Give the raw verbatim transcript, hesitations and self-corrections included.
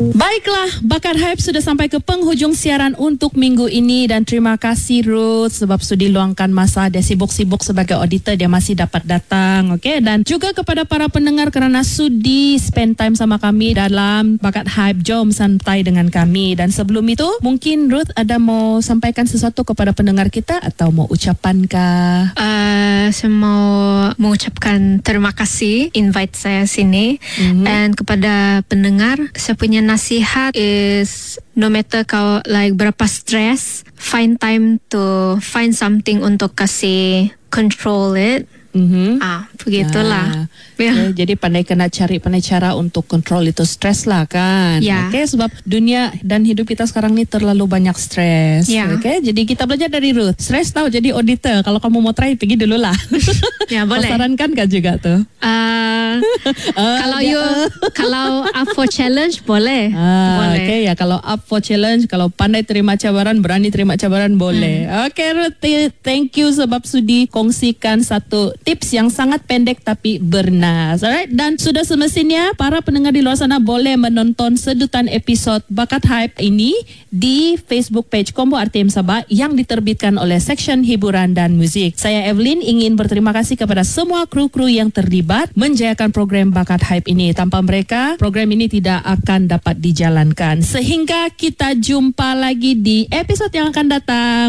Baiklah, Bakat Hype sudah sampai ke penghujung siaran untuk minggu ini dan terima kasih Ruth sebab sudi luangkan masa. Dia sibuk-sibuk sebagai auditor, dia masih dapat datang, okey. Dan juga kepada para pendengar kerana sudi spend time sama kami dalam Bakat Hype. Jom santai dengan kami. Dan sebelum itu, mungkin Ruth ada mau sampaikan sesuatu kepada pendengar kita atau mau ucapan kah? Uh, saya mau mengucapkan terima kasih invite saya sini. Mm-hmm. And kepada pendengar, saya punya nasihat is no matter kau like berapa stress, find time to find something untuk kasih control it. Mm-hmm. Ah, begitulah. Nah, yeah. Okay, jadi pandai kena cari pandai cara untuk kontrol itu stres lah kan. Yeah. Okay, sebab dunia dan hidup kita sekarang ni terlalu banyak stres. Yeah. Okay, jadi kita belajar dari Ruth. Stres tahu jadi auditor. Kalau kamu mau try, pergi dulu lah. Ya, boleh. Sarankan kan juga tuh. Uh, uh, kalau you uh. kalau up for challenge boleh. Ah, boleh. Okay, ya kalau up for challenge, kalau pandai terima cabaran, berani terima cabaran boleh. Hmm. Okay, Ruth, thank you sebab sudi kongsikan satu tips yang sangat pendek tapi bernas. Alright, dan sudah semestinya para pendengar di luar sana boleh menonton sedutan episod Bakat Hype ini di Facebook page Combo R T M Sabah yang diterbitkan oleh Seksyen Hiburan dan Muzik. Saya Evelyn ingin berterima kasih kepada semua kru-kru yang terlibat menjayakan program Bakat Hype ini. Tanpa mereka, program ini tidak akan dapat dijalankan. Sehingga kita jumpa lagi di episod yang akan datang.